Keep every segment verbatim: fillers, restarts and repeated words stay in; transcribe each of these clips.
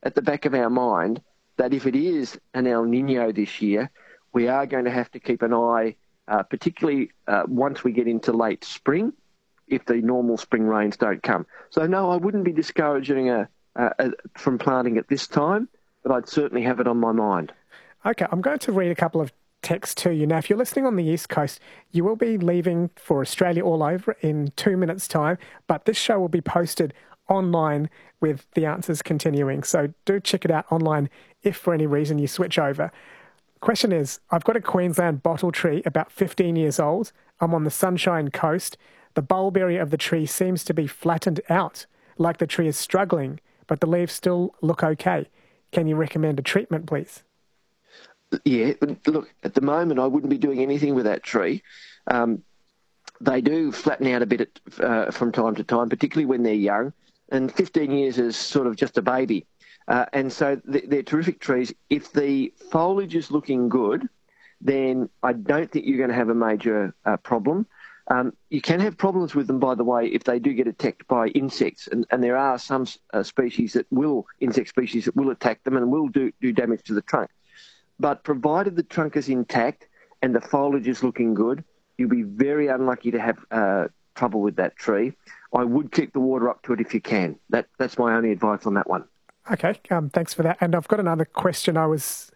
at the back of our mind that if it is an El Nino this year, we are going to have to keep an eye, uh, particularly uh, once we get into late spring, if the normal spring rains don't come. So, no, I wouldn't be discouraging a, a, a, from planting at this time, but I'd certainly have it on my mind. Okay, I'm going to read a couple of texts to you. Now, if you're listening on the East Coast, you will be leaving for Australia all over in two minutes' time, but this show will be posted online with the answers continuing. So do check it out online if for any reason you switch over. Question is, I've got a Queensland bottle tree about fifteen years old. I'm on the Sunshine Coast. The bulb area of the tree seems to be flattened out, like the tree is struggling, but the leaves still look okay. Can you recommend a treatment, please? Yeah, look, at the moment I wouldn't be doing anything with that tree. Um, they do flatten out a bit uh, from time to time, particularly when they're young, and fifteen years is sort of just a baby. Uh, and so they're terrific trees. If the foliage is looking good, then I don't think you're going to have a major uh, problem. Um, you can have problems with them, by the way, if they do get attacked by insects. And, and there are some uh, species that will, insect species that will attack them and will do, do damage to the trunk. But provided the trunk is intact and the foliage is looking good, you'll be very unlucky to have uh, trouble with that tree. I would keep the water up to it if you can. That That's my only advice on that one. Okay, um, thanks for that. And I've got another question. I was,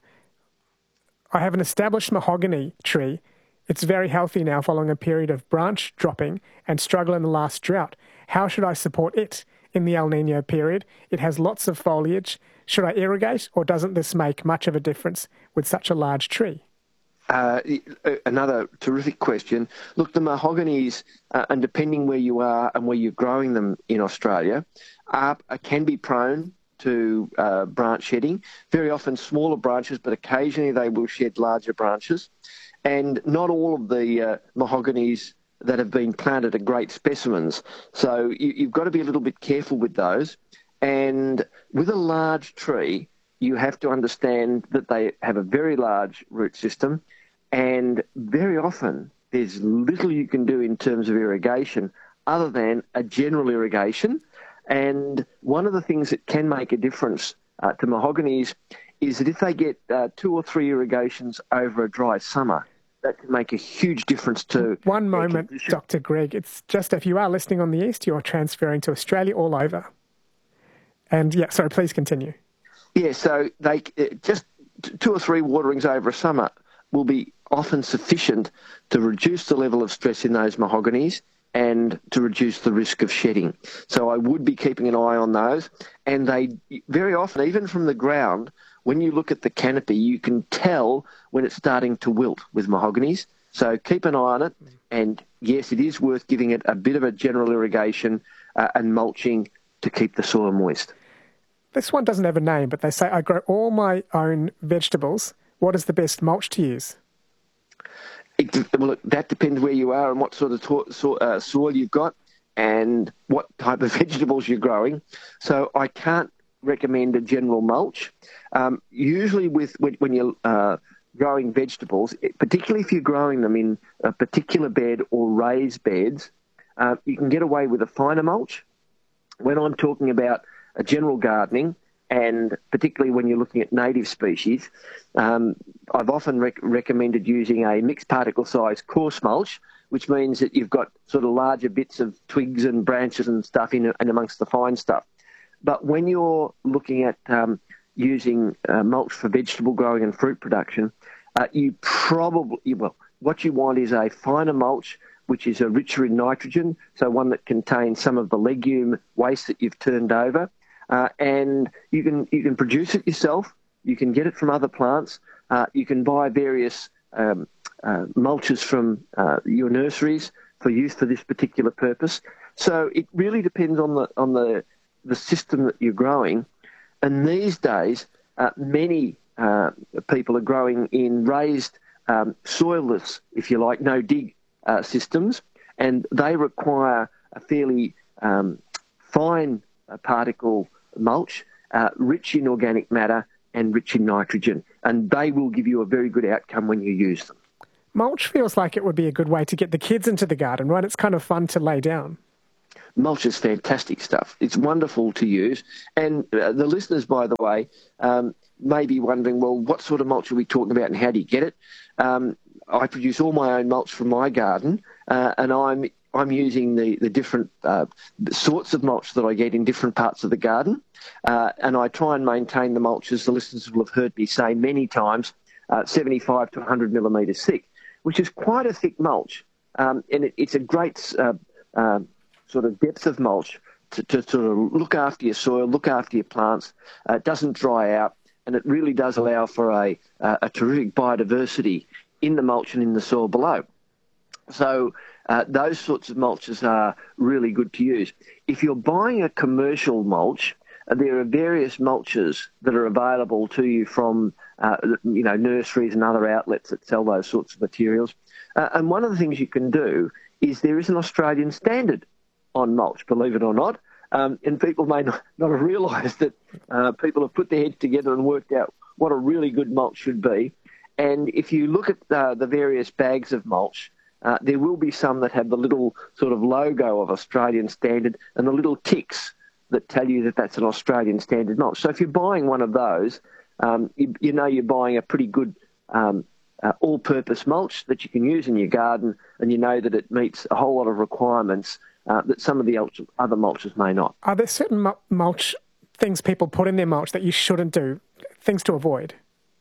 I have an established mahogany tree. It's very healthy now following a period of branch dropping and struggle in the last drought. How should I support it in the El Nino period? It has lots of foliage. Should I irrigate, or doesn't this make much of a difference with such a large tree? Uh, another terrific question. Look, the mahoganies, uh, and depending where you are and where you're growing them in Australia, are, can be prone to uh, branch shedding. Very often smaller branches, but occasionally they will shed larger branches. And not all of the uh, mahoganies that have been planted are great specimens. So you, you've got to be a little bit careful with those. And with a large tree, you have to understand that they have a very large root system, and very often there's little you can do in terms of irrigation other than a general irrigation. And one of the things that can make a difference uh, to mahoganies is that if they get uh, two or three irrigations over a dry summer, that can make a huge difference to... One moment, Doctor Greg. It's just if you are listening on the East, you're transferring to Australia all over. And, yeah, sorry, please continue. Yeah, so they just two or three waterings over a summer will be often sufficient to reduce the level of stress in those mahoganies and to reduce the risk of shedding. So I would be keeping an eye on those. And they very often, even from the ground, when you look at the canopy, you can tell when it's starting to wilt with mahoganies. So keep an eye on it. And, yes, it is worth giving it a bit of a general irrigation uh, and mulching to keep the soil moist. This one doesn't have a name, but they say, I grow all my own vegetables. What is the best mulch to use? It, well, that depends where you are and what sort of to, so, uh, soil you've got and what type of vegetables you're growing. So I can't recommend a general mulch. Um, usually with when, when you're uh, growing vegetables, particularly if you're growing them in a particular bed or raised beds, uh, you can get away with a finer mulch. When I'm talking about a general gardening, and particularly when you're looking at native species, um, I've often rec- recommended using a mixed particle size coarse mulch, which means that you've got sort of larger bits of twigs and branches and stuff in and amongst the fine stuff. But when you're looking at um, using uh, mulch for vegetable growing and fruit production, uh, you probably, well, what you want is a finer mulch, which is a richer in nitrogen, so one that contains some of the legume waste that you've turned over. Uh, and you can you can produce it yourself. You can get it from other plants. Uh, you can buy various um, uh, mulches from uh, your nurseries for use for this particular purpose. So it really depends on the on the the system that you're growing. And these days, uh, many uh, people are growing in raised um, soilless, if you like, no dig uh, systems, and they require a fairly um, fine uh, particle mulch, uh, rich in organic matter and rich in nitrogen, and they will give you a very good outcome when you use them. Mulch feels like it would be a good way to get the kids into the garden, right? It's kind of fun to lay down. mulch is fantastic stuff. It's wonderful to use. And uh, the listeners, by the way, um, may be wondering, well, what sort of mulch are we talking about and how do you get it? Um, I produce all my own mulch from my garden, uh, and I'm I'm using the, the different uh, sorts of mulch that I get in different parts of the garden, uh, and I try and maintain the mulch, as the listeners will have heard me say many times, uh, seventy-five to one hundred millimetres thick, which is quite a thick mulch, um, and it, it's a great uh, uh, sort of depth of mulch to, to sort of look after your soil, look after your plants. Uh, it doesn't dry out, and it really does allow for a, uh, a terrific biodiversity in the mulch and in the soil below. So uh, those sorts of mulches are really good to use. If you're buying a commercial mulch, uh, there are various mulches that are available to you from uh, you know, nurseries and other outlets that sell those sorts of materials. Uh, and one of the things you can do is there is an Australian standard on mulch, believe it or not. Um, and people may not, not have realised that uh, people have put their heads together and worked out what a really good mulch should be. And if you look at uh, the various bags of mulch, uh, there will be some that have the little sort of logo of Australian standard and the little ticks that tell you that that's an Australian standard mulch. So if you're buying one of those, um, you, you know you're buying a pretty good um, uh, all-purpose mulch that you can use in your garden, and you know that it meets a whole lot of requirements uh, that some of the other mulches may not. Are there certain mulch things people put in their mulch that you shouldn't do, things to avoid?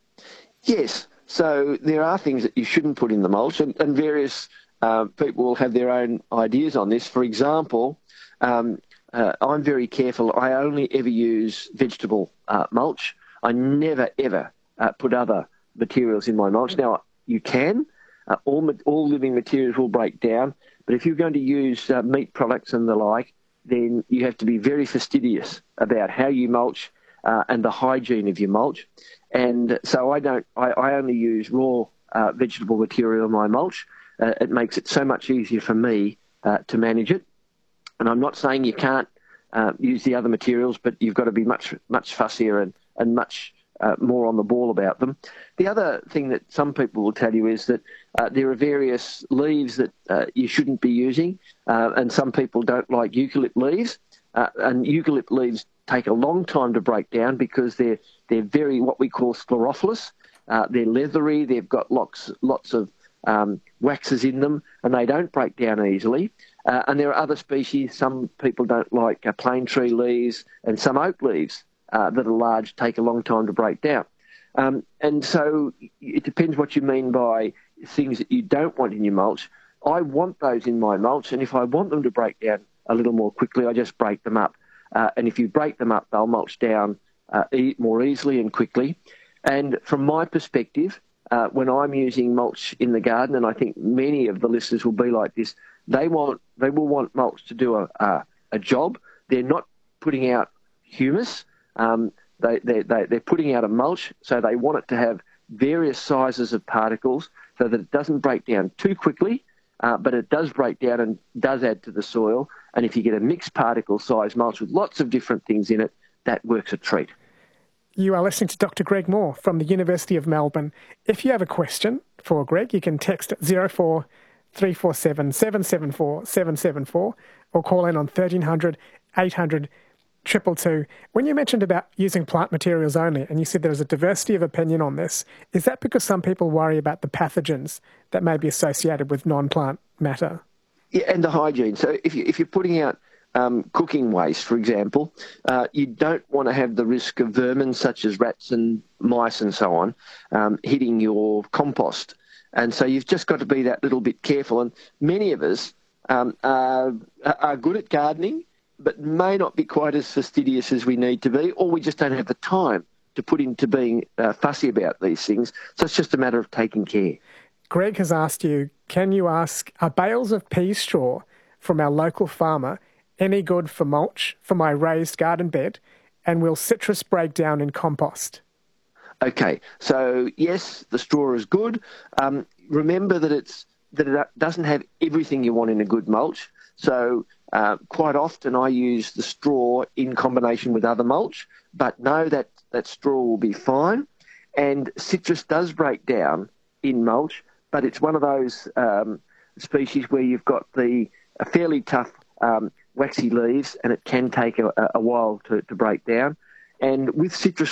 Yes. So there are things that you shouldn't put in the mulch, and, and various uh, people will have their own ideas on this. For example, um, uh, I'm very careful. I only ever use vegetable uh, mulch. I never, ever uh, put other materials in my mulch. Now, you can. Uh, all, all living materials will break down, but if you're going to use uh, meat products and the like, then you have to be very fastidious about how you mulch uh, and the hygiene of your mulch. And so I don't. I, I only use raw uh, vegetable material in my mulch. Uh, it makes it so much easier for me uh, to manage it. And I'm not saying you can't uh, use the other materials, but you've got to be much much fussier and and much uh, more on the ball about them. The other thing that some people will tell you is that uh, there are various leaves that uh, you shouldn't be using, uh, and some people don't like eucalypt leaves. Uh, and eucalypt leaves take a long time to break down because they're they're very what we call sclerophilous. Uh, they're leathery. They've got lots lots of um, waxes in them, and they don't break down easily. Uh, and there are other species. Some people don't like uh, plane tree leaves, and some oak leaves uh, that are large take a long time to break down. Um, and so it depends what you mean by things that you don't want in your mulch. I want those in my mulch, and if I want them to break down a little more quickly, I just break them up. Uh, and if you break them up, they'll mulch down uh, e- more easily and quickly. And from my perspective, uh, when I'm using mulch in the garden, and I think many of the listeners will be like this, they want they will want mulch to do a, a, a job. They're not putting out humus. Um, they, they, they, they're putting out a mulch, so they want it to have various sizes of particles so that it doesn't break down too quickly, uh, but it does break down and does add to the soil. And if you get a mixed particle size mulch with lots of different things in it, that works a treat. You are listening to Doctor Greg Moore from the University of Melbourne. If you have a question for Greg, you can text zero four three four seven, seven seven four, seven seven four or call in on thirteen hundred, eight hundred, two two two. When you mentioned about using plant materials only, and you said there's a diversity of opinion on this, is that because some people worry about the pathogens that may be associated with non-plant matter? Yeah, and the hygiene. So if, you, if you're putting out um, cooking waste, for example, uh, you don't want to have the risk of vermin such as rats and mice and so on um, hitting your compost. And so you've just got to be that little bit careful. And many of us um, are, are good at gardening, but may not be quite as fastidious as we need to be, or we just don't have the time to put into being uh, fussy about these things. So it's just a matter of taking care. Greg has asked you, can you ask, are bales of pea straw from our local farmer any good for mulch for my raised garden bed, and will citrus break down in compost? Okay, so yes, the straw is good. Um, remember that it's that it doesn't have everything you want in a good mulch. So uh, quite often I use the straw in combination with other mulch, but know that that straw will be fine. And citrus does break down in mulch, but it's one of those um, species where you've got the a fairly tough um, waxy leaves, and it can take a, a while to, to break down. And with citrus